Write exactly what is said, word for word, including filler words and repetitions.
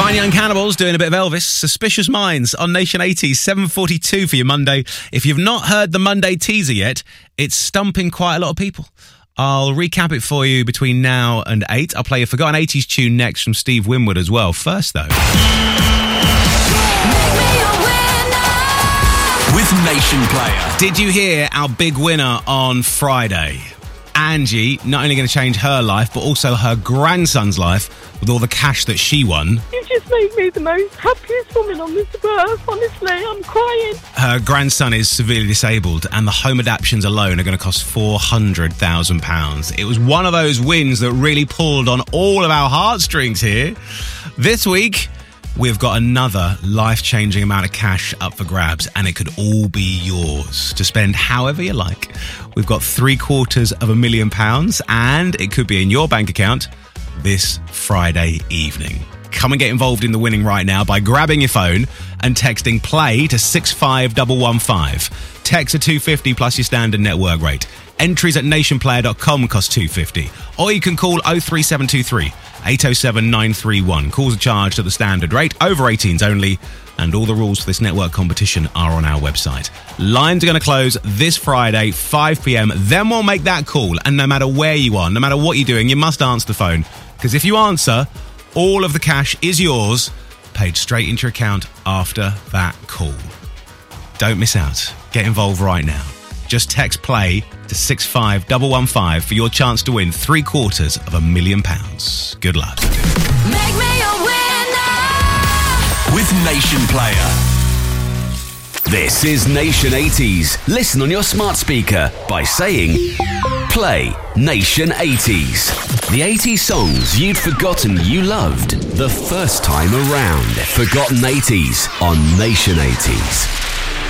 Fine Young Cannibals doing a bit of Elvis. Suspicious Minds on Nation eighties, seven forty-two for your Monday. If you've not heard the Monday teaser yet, it's stumping quite a lot of people. I'll recap it for you between now and eight. I'll play a forgotten eighties tune next from Steve Winwood as well. First, though... With Nation Player. Did you hear our big winner on Friday? Angie, not only going to change her life, but also her grandson's life with all the cash that she won. You just made me the most happiest woman on this earth, honestly. I'm crying. Her grandson is severely disabled, and the home adaptions alone are going to cost four hundred thousand pounds. It was one of those wins that really pulled on all of our heartstrings here. This week, we've got another life-changing amount of cash up for grabs, and it could all be yours to spend however you like. We've got three quarters of a million pounds, and it could be in your bank account this Friday evening. Come and get involved in the winning right now by grabbing your phone and texting play to six five one one five. Text at two hundred fifty plus your standard network rate. Entries at nationplayer dot com cost two hundred fifty. Or you can call oh three seven two three, eight oh seven, nine three one. Calls are charged at the standard rate, over eighteens only, and all the rules for this network competition are on our website. Lines are going to close this Friday, five p.m. Then we'll make that call, and no matter where you are, no matter what you're doing, you must answer the phone. Because if you answer, all of the cash is yours, paid straight into your account after that call. Don't miss out. Get involved right now. Just text play to six five one one five for your chance to win three quarters of a million pounds. Good luck. Make me a winner with Nation Player. This is Nation eighties. Listen on your smart speaker by saying play Nation eighties. The eighties songs you'd forgotten you loved the first time around. Forgotten eighties on Nation eighties.